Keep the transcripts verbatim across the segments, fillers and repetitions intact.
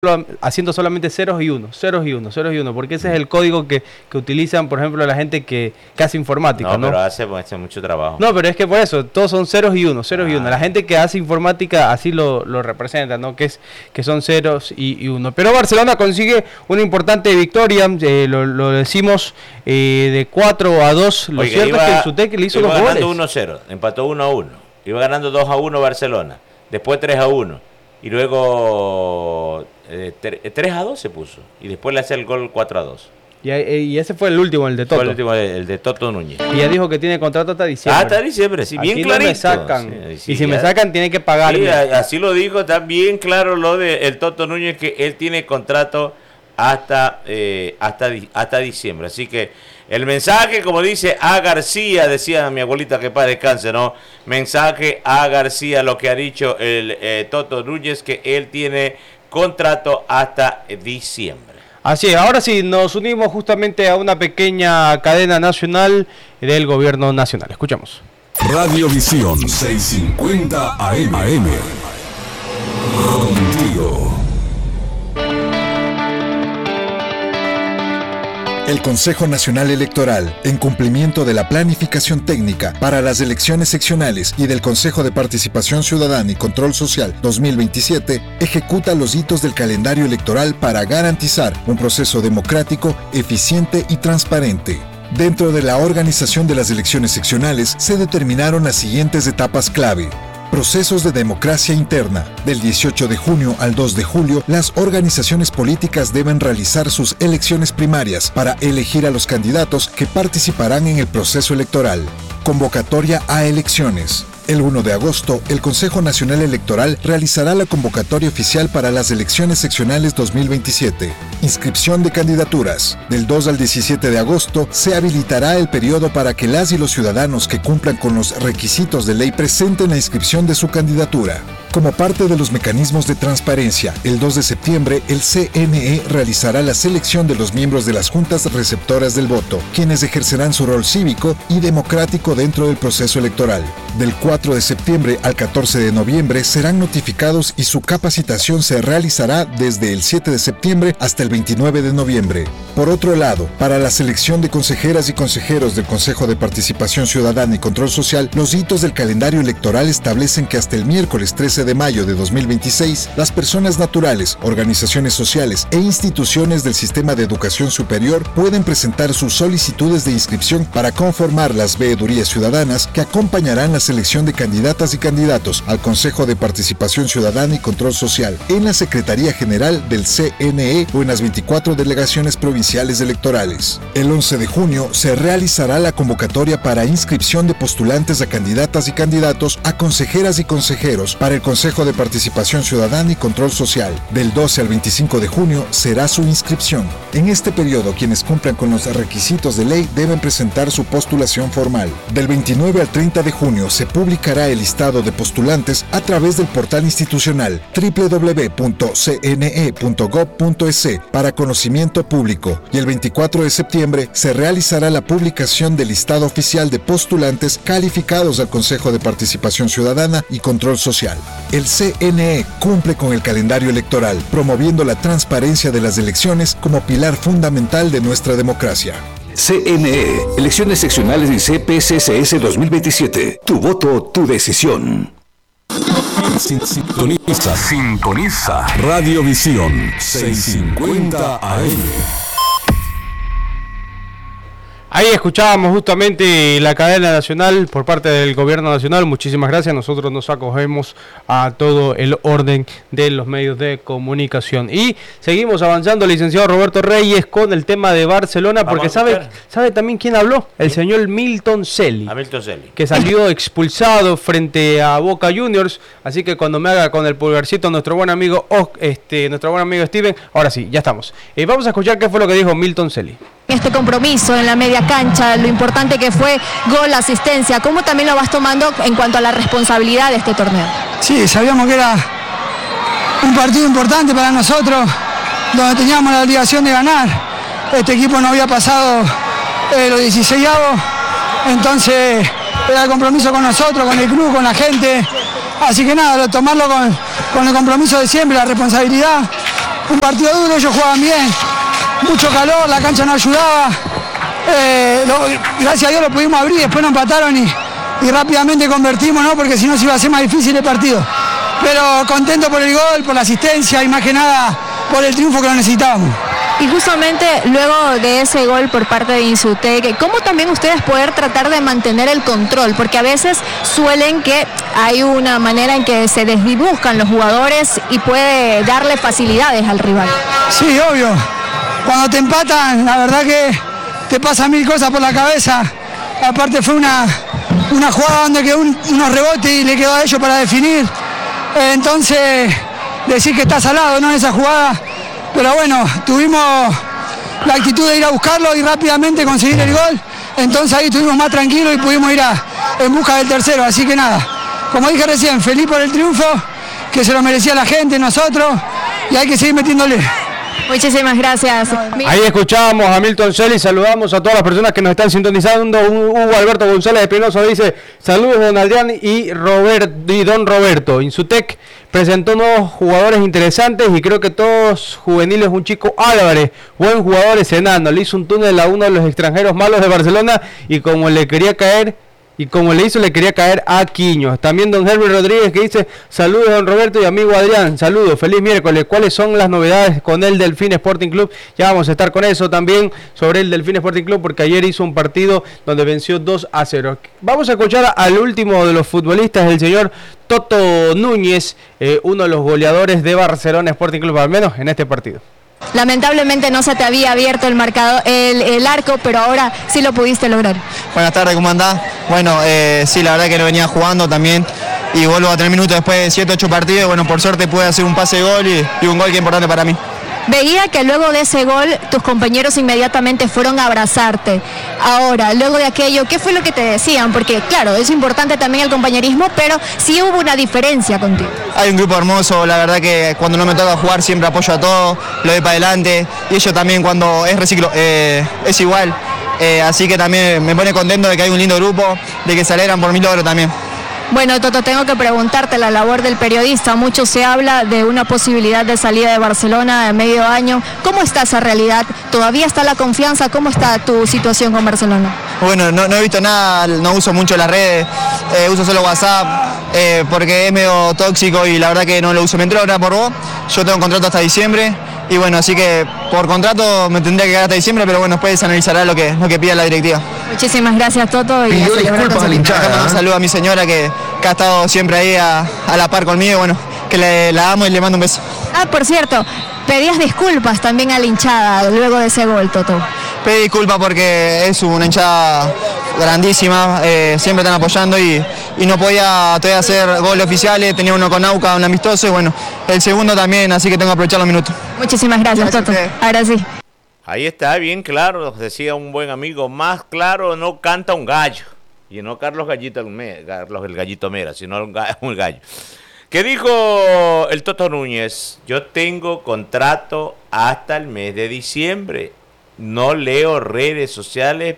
haciendo solamente ceros y unos, ceros y unos, ceros y unos, porque ese es el código que, que utilizan, por ejemplo, la gente que, que hace informática, ¿no? No, pero hace, hace mucho trabajo. No, pero es que por eso, todos son ceros y unos, ceros ah. y unos. La gente que hace informática así lo, lo representa, ¿no? Que es que son ceros y, y uno. Pero Barcelona consigue una importante victoria, eh, lo, lo decimos eh, de cuatro a dos. Lo Oiga, cierto iba, es que el Sutec le hizo iba los goles. ganando uno cero, empató uno a uno. Iba ganando dos a uno Barcelona, después tres a uno. Y luego eh, tres a dos se puso. Y después le hace el gol cuatro a dos. Y, y ese fue el último, el de Toto. Fue el último, el de Toto Núñez. Y ya dijo que tiene contrato hasta diciembre. Ah, hasta diciembre, sí, bien aquí clarito. No me sacan. Sí, sí, y si ya, me sacan, tiene que pagar. Sí, así lo dijo, está bien claro lo de el Toto Núñez, que él tiene contrato hasta, eh, hasta, hasta diciembre. Así que el mensaje, como dice a García, decía mi abuelita que para descanse, ¿no? Mensaje a García, lo que ha dicho el eh, Toto Núñez, que él tiene contrato hasta diciembre. Así es, ahora sí, nos unimos justamente a una pequeña cadena nacional del gobierno nacional. Escuchamos. Radiovisión seiscientos cincuenta A M. Contigo. El Consejo Nacional Electoral, en cumplimiento de la planificación técnica para las elecciones seccionales y del Consejo de Participación Ciudadana y Control Social dos mil veintisiete, ejecuta los hitos del calendario electoral para garantizar un proceso democrático, eficiente y transparente. Dentro de la organización de las elecciones seccionales se determinaron las siguientes etapas clave. Procesos de democracia interna. Del dieciocho de junio al dos de julio, las organizaciones políticas deben realizar sus elecciones primarias para elegir a los candidatos que participarán en el proceso electoral. Convocatoria a elecciones. El uno de agosto, el Consejo Nacional Electoral realizará la convocatoria oficial para las elecciones seccionales dos mil veintisiete. Inscripción de candidaturas. Del dos al diecisiete de agosto se habilitará el periodo para que las y los ciudadanos que cumplan con los requisitos de ley presenten la inscripción de su candidatura. Como parte de los mecanismos de transparencia, el dos de septiembre el C N E realizará la selección de los miembros de las juntas receptoras del voto, quienes ejercerán su rol cívico y democrático dentro del proceso electoral. Del cuatro de septiembre al catorce de noviembre serán notificados y su capacitación se realizará desde el siete de septiembre hasta el veintinueve de noviembre. Por otro lado, para la selección de consejeras y consejeros del Consejo de Participación Ciudadana y Control Social, los hitos del calendario electoral establecen que hasta el miércoles trece de mayo de dos mil veintiséis, las personas naturales, organizaciones sociales e instituciones del sistema de educación superior pueden presentar sus solicitudes de inscripción para conformar las veedurías ciudadanas que acompañarán la selección de candidatas y candidatos al Consejo de Participación Ciudadana y Control Social en la Secretaría General del C N E o en las veinticuatro delegaciones provinciales electorales. El once de junio se realizará la convocatoria para inscripción de postulantes a candidatas y candidatos a consejeras y consejeros para el Consejo de Participación Ciudadana y Control Social. Del doce al veinticinco de junio será su inscripción. En este periodo, quienes cumplan con los requisitos de ley deben presentar su postulación formal. Del veintinueve al treinta de junio se publicará el listado de postulantes a través del portal institucional doble u doble u doble u punto c n e punto gob punto e s para conocimiento público, y el veinticuatro de septiembre se realizará la publicación del listado oficial de postulantes calificados al Consejo de Participación Ciudadana y Control Social. El C N E cumple con el calendario electoral, promoviendo la transparencia de las elecciones como pilar fundamental de nuestra democracia. C N E, elecciones seccionales y C P C C S dos mil veintisiete. Tu voto, tu decisión. Sintoniza. Sintoniza. Radiovisión seiscientos cincuenta A M. Ahí escuchábamos justamente la cadena nacional por parte del gobierno nacional. Muchísimas gracias. Nosotros nos acogemos a todo el orden de los medios de comunicación. Y seguimos avanzando, licenciado Roberto Reyes, con el tema de Barcelona, porque sabe, sabe también quién habló, el ¿Sí? señor Milton Celi, a Milton Celi, que salió expulsado frente a Boca Juniors. Así que cuando me haga con el pulgarcito nuestro buen amigo, oh, este, nuestro buen amigo Steven, ahora sí, ya estamos. Eh, vamos a escuchar qué fue lo que dijo Milton Celi. Este compromiso en la media cancha, lo importante que fue gol, asistencia, ¿cómo también lo vas tomando en cuanto a la responsabilidad de este torneo? Sí, sabíamos que era un partido importante para nosotros, donde teníamos la obligación de ganar. Este equipo no había pasado eh, los dieciseisavos, entonces era el compromiso con nosotros, con el club, con la gente. Así que nada, tomarlo con, con el compromiso de siempre, la responsabilidad. un partido duro, ellos jugaban bien, mucho calor, la cancha no ayudaba. Eh, lo, gracias a Dios lo pudimos abrir, después nos empataron y, y rápidamente convertimos, ¿no? Porque si no se iba a hacer más difícil el partido. Pero contento por el gol, por la asistencia y más que nada por el triunfo que lo necesitábamos. Y justamente luego de ese gol por parte de Insutec, ¿cómo también ustedes poder tratar de mantener el control? Porque a veces suelen que hay una manera en que se desdibujan los jugadores y puede darle facilidades al rival. Sí, obvio. Cuando te empatan, la verdad que te pasan mil cosas por la cabeza. Aparte fue una, una jugada donde quedó un, unos rebotes y le quedó a ellos para definir. Eh, entonces, decir que está salado, ¿no? Esa jugada. Pero bueno, tuvimos la actitud de ir a buscarlo y rápidamente conseguir el gol. Entonces ahí estuvimos más tranquilos y pudimos ir a, en busca del tercero. Así que nada, como dije recién, feliz por el triunfo, que se lo merecía la gente, nosotros, y hay que seguir metiéndole. Muchísimas gracias. Ahí escuchábamos a Milton Celis, saludamos a todas las personas que nos están sintonizando. Hugo Alberto González Espinosa dice, saludos don Adrián y, Robert, y don Roberto. Insutec presentó nuevos jugadores interesantes y creo que todos juveniles. Un chico Álvarez, buen jugador, es enano, le hizo un túnel a uno de los extranjeros malos de Barcelona y como le quería caer... Y como le hizo, le quería caer a Quiños. También don Herbert Rodríguez que dice, saludos don Roberto y amigo Adrián, saludos, feliz miércoles. ¿Cuáles son las novedades con el Delfín Sporting Club? Ya vamos a estar con eso también sobre el Delfín Sporting Club, porque ayer hizo un partido donde venció dos a cero. Vamos a escuchar al último de los futbolistas, el señor Toto Núñez, eh, uno de los goleadores de Barcelona Sporting Club, al menos en este partido. Lamentablemente no se te había abierto el marcador, el, el arco, pero ahora sí lo pudiste lograr. Buenas tardes, ¿cómo andás? Bueno, eh, sí, la verdad que no venía jugando también y vuelvo a tener minutos después de siete ocho partidos. Bueno, por suerte pude hacer un pase de gol y, y un gol que es importante para mí. Veía que luego de ese gol tus compañeros inmediatamente fueron a abrazarte. Ahora, luego de aquello, ¿qué fue lo que te decían? Porque claro, es importante también el compañerismo, pero sí hubo una diferencia contigo. Hay un grupo hermoso, la verdad que cuando no me toca jugar siempre apoyo a todos, lo doy para adelante y ellos también cuando es reciclo, eh, es igual. Eh, así que también me pone contento de que hay un lindo grupo, de que se alegran por mi logro también. Bueno, Toto, tengo que preguntarte la labor del periodista. Mucho se habla de una posibilidad de salida de Barcelona de medio año. ¿Cómo está esa realidad? ¿Todavía está la confianza? ¿Cómo está tu situación con Barcelona? Bueno, no, no he visto nada, no uso mucho las redes, eh, uso solo WhatsApp eh, porque es medio tóxico y la verdad que no lo uso. Me entró ahora por vos, yo tengo un contrato hasta diciembre y bueno, así que por contrato me tendría que quedar hasta diciembre, pero bueno, después se analizará lo que, lo que pida la directiva. Muchísimas gracias, Toto. Y pidió disculpas a la hinchada. Un saludo a mi señora que, que ha estado siempre ahí a, a la par conmigo, bueno, que le, la amo y le mando un beso. Ah, por cierto, pedías disculpas también a la hinchada luego de ese gol, Toto. Pedí disculpas porque es una hinchada grandísima, eh, siempre están apoyando y, y no podía todavía hacer goles oficiales, tenía uno con Auca, un amistoso y bueno, el segundo también, así que tengo que aprovechar los minutos. Muchísimas gracias, gracias Toto. Ahora sí. Ahí está, bien claro, nos decía un buen amigo, más claro no canta un gallo. Y no Carlos Gallito, Carlos el Gallito Mera, sino un gallo. ¿Qué dijo el Toto Núñez? Yo tengo contrato hasta el mes de diciembre. No leo redes sociales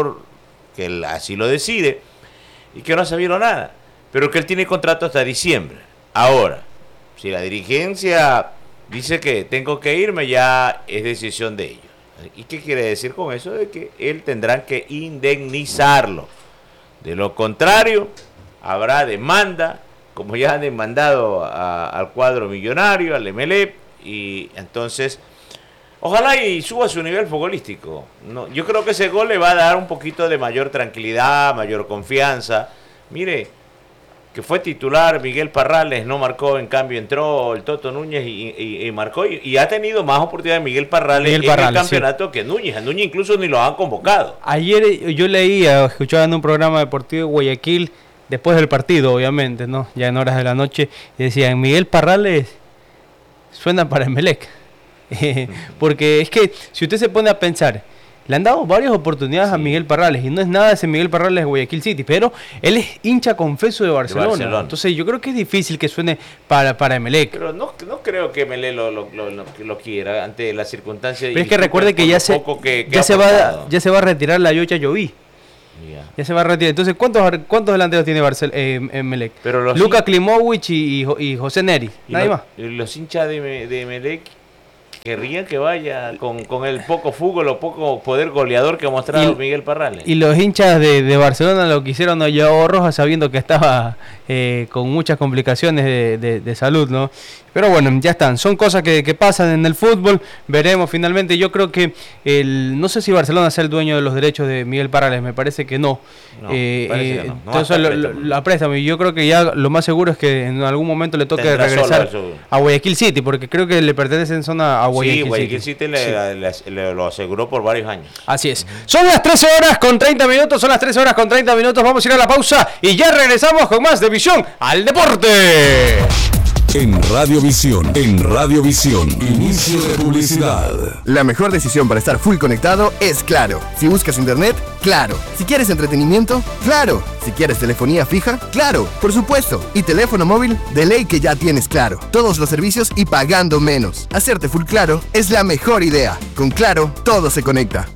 porque él así lo decide y que no ha sabido nada. Pero que él tiene contrato hasta diciembre. Ahora, si la dirigencia dice que tengo que irme, ya es decisión de ellos. ¿Y qué quiere decir con eso? De que él tendrá que indemnizarlo. De lo contrario, habrá demanda, como ya han demandado a, al cuadro millonario, al Emelec, y entonces, ojalá y suba su nivel futbolístico. No, yo creo que ese gol le va a dar un poquito de mayor tranquilidad, mayor confianza. Mire, que fue titular Miguel Parrales, no marcó, en cambio entró el Toto Núñez y, y, y marcó, y, y ha tenido más oportunidades Miguel Parrales Miguel en Parrales, el campeonato sí. que Núñez. A Núñez incluso ni lo han convocado. Ayer yo leía, escuchaba en un programa deportivo de Guayaquil, después del partido obviamente, ¿no? Ya en horas de la noche, y decían, Miguel Parrales suena para Emelec. Porque es que si usted se pone a pensar, le han dado varias oportunidades sí. a Miguel Parrales y no es nada ese Miguel Parrales de Guayaquil City, pero él es hincha confeso de Barcelona, de Barcelona. Entonces yo creo que es difícil que suene para, para Emelec. Pero no, no creo que Emelec lo, lo, lo, lo, lo quiera ante las circunstancias. Pero es que recuerde que ya se, que, que ya, se va, ya se va a retirar la Yocha Lloví. Yeah. Ya se va a retirar. Entonces, ¿cuántos, cuántos delanteros tiene Barcel eh, Emelec? Luka Klimovic y, y José Neri. Nadie lo, más. Los hinchas de, de Emelec querrían que vaya con, con el poco fútbol o poco poder goleador que ha mostrado y, Miguel Parrales. Y los hinchas de, de Barcelona lo quisieron a Joao Rojas sabiendo que estaba eh, con muchas complicaciones de, de, de salud, ¿no? Pero bueno, ya están, son cosas que, que pasan en el fútbol, veremos finalmente. Yo creo que, el no sé si Barcelona sea el dueño de los derechos de Miguel Parrales, me parece que no. no, eh, parece eh, que no. No, entonces lo, lo, la préstamo, y yo creo que ya lo más seguro es que en algún momento le toque Tendrá regresar a Guayaquil City, porque creo que le pertenece en zona a Guayaquil City. Sí, Guayaquil City, City le, sí. le, le, le lo aseguró por varios años. Así es. Son las trece horas con treinta minutos, son las trece horas con treinta minutos, vamos a ir a la pausa y ya regresamos con más de Visión al Deporte. En Radiovisión, en Radiovisión, inicio de publicidad. La mejor decisión para estar full conectado es Claro. Si buscas internet, Claro. Si quieres entretenimiento, Claro. Si quieres telefonía fija, Claro, por supuesto. Y teléfono móvil, de ley que ya tienes Claro. Todos los servicios y pagando menos. Hacerte full Claro es la mejor idea. Con Claro, todo se conecta.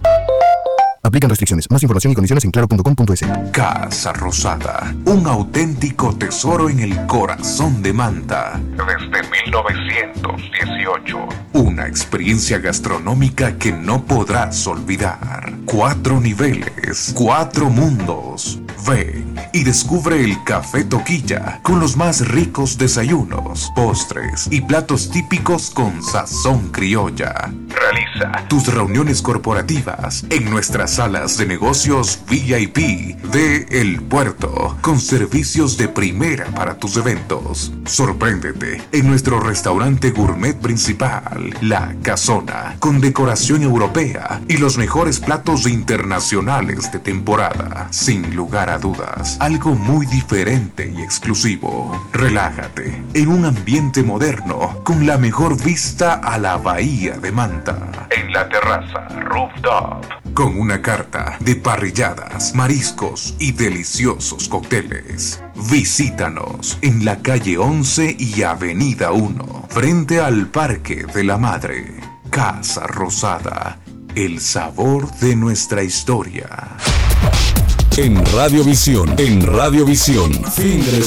Aplican restricciones. Más información y condiciones en claro punto com punto es. Casa Rosada, un auténtico tesoro en el corazón de Manta. Desde mil novecientos dieciocho. Una experiencia gastronómica que no podrás olvidar. Cuatro niveles, cuatro mundos. Ven y descubre el Café Toquilla con los más ricos desayunos, postres y platos típicos con sazón criolla. Realiza tus reuniones corporativas en nuestras salas de negocios V I P de El Puerto, con servicios de primera para tus eventos. Sorpréndete en nuestro restaurante gourmet principal, La Casona, con decoración europea y los mejores platos internacionales de temporada. Sin lugar a dudas, algo muy diferente y exclusivo. Relájate en un ambiente moderno con la mejor vista a la bahía de Manta. En la terraza Rooftop, con una carta de parrilladas, mariscos y deliciosos cócteles. Visítanos en la calle once y avenida uno, frente al Parque de la Madre. Casa Rosada, el sabor de nuestra historia. En Radiovisión, en Radiovisión, fin de